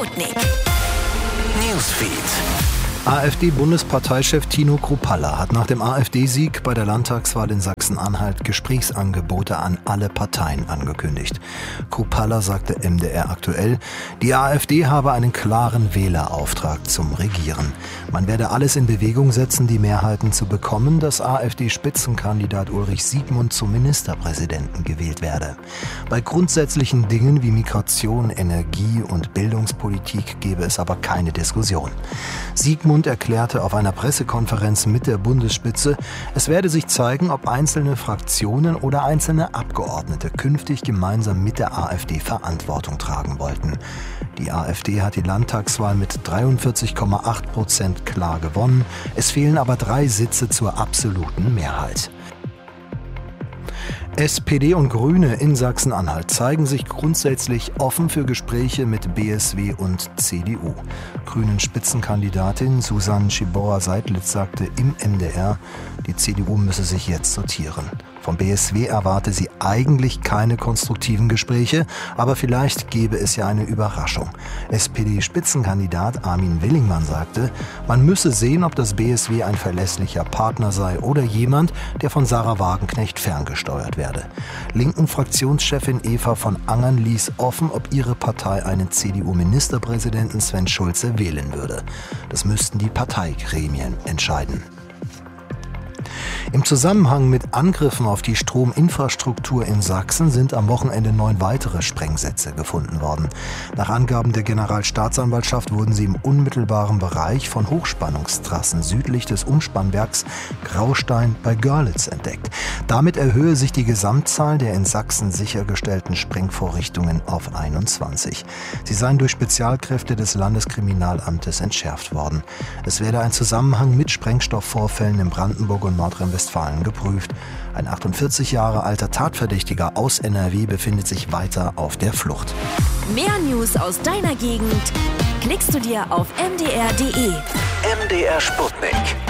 Sputnik Newsfeed. AfD-Bundesparteichef Tino Kruppalla hat nach dem AfD-Sieg bei der Landtagswahl in Sachsen-Anhalt Gesprächsangebote an alle Parteien angekündigt. Kruppalla sagte MDR aktuell, die AfD habe einen klaren Wählerauftrag zum Regieren. Man werde alles in Bewegung setzen, die Mehrheiten zu bekommen, dass AfD-Spitzenkandidat Ulrich Siegmund zum Ministerpräsidenten gewählt werde. Bei grundsätzlichen Dingen wie Migration, Energie und Bildungspolitik gebe es aber keine Diskussion. Siegmund erklärte auf einer Pressekonferenz mit der Bundesspitze, es werde sich zeigen, ob einzelne Fraktionen oder einzelne Abgeordnete künftig gemeinsam mit der AfD Verantwortung tragen wollten. Die AfD hat die Landtagswahl mit 43,8% klar gewonnen. Es fehlen aber 3 Sitze zur absoluten Mehrheit. SPD und Grüne in Sachsen-Anhalt zeigen sich grundsätzlich offen für Gespräche mit BSW und CDU. Grünen-Spitzenkandidatin Susanne Schiboa-Seidlitz sagte im MDR, die CDU müsse sich jetzt sortieren. Vom BSW erwarte sie eigentlich keine konstruktiven Gespräche, aber vielleicht gäbe es ja eine Überraschung. SPD-Spitzenkandidat Armin Willingmann sagte, man müsse sehen, ob das BSW ein verlässlicher Partner sei oder jemand, der von Sarah Wagenknecht ferngesteuert werde. Linken-Fraktionschefin Eva von Angern ließ offen, ob ihre Partei einen CDU-Ministerpräsidenten Sven Schulze wählen würde. Das müssten die Parteigremien entscheiden. Im Zusammenhang mit Angriffen auf die Strominfrastruktur in Sachsen sind am Wochenende 9 weitere Sprengsätze gefunden worden. Nach Angaben der Generalstaatsanwaltschaft wurden sie im unmittelbaren Bereich von Hochspannungstrassen südlich des Umspannwerks Graustein bei Görlitz entdeckt. Damit erhöhe sich die Gesamtzahl der in Sachsen sichergestellten Sprengvorrichtungen auf 21. Sie seien durch Spezialkräfte des Landeskriminalamtes entschärft worden. Es werde ein Zusammenhang mit Sprengstoffvorfällen in Brandenburg und Nordrhein-Westfalen geprüft. Ein 48 Jahre alter Tatverdächtiger aus NRW befindet sich weiter auf der Flucht. Mehr News aus deiner Gegend klickst du dir auf mdr.de. MDR Sputnik.